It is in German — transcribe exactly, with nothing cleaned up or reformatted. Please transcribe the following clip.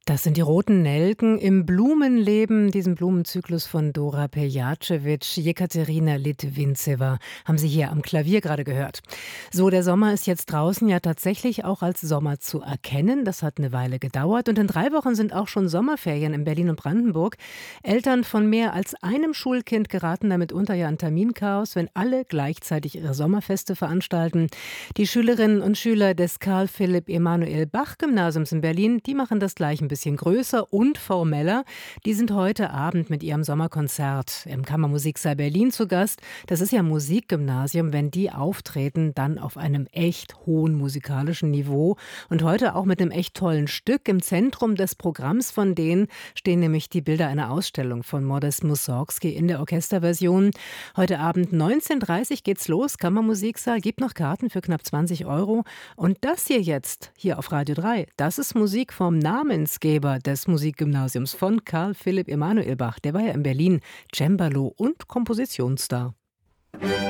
Das sind die roten Nelken im Blumenleben, diesem Blumenzyklus von Dora Pejacevic. Jekaterina Litvintseva haben Sie hier am Klavier gerade gehört. So, der Sommer ist jetzt draußen ja tatsächlich auch als Sommer zu erkennen. Das hat eine Weile gedauert und in drei Wochen sind auch schon Sommerferien in Berlin und Brandenburg. Eltern von mehr als einem Schulkind geraten damit unter ja ein Terminchaos, wenn alle gleichzeitig ihre Sommerfeste veranstalten. Die Schülerinnen und Schüler des Karl-Philipp-Emanuel-Bach-Gymnasiums in Berlin, die machen das gleich ein bisschen größer und formeller. Die sind heute Abend mit ihrem Sommerkonzert im Kammermusiksaal Berlin zu Gast. Das ist ja Musikgymnasium. Wenn die auftreten, dann auf einem echt hohen musikalischen Niveau. Und heute auch mit einem echt tollen Stück. Im Zentrum des Programms von denen stehen nämlich die Bilder einer Ausstellung von Modest Mussorgsky in der Orchesterversion. Heute Abend neunzehn Uhr dreißig geht's los. Kammermusiksaal, gibt noch Karten für knapp zwanzig Euro. Und das hier jetzt, hier auf Radio drei, das ist Musik vom Namensgeber des Musikgymnasiums von Karl-Philipp-Emanuel Bach. Der war ja in Berlin Cembalo und Kompositionsstar.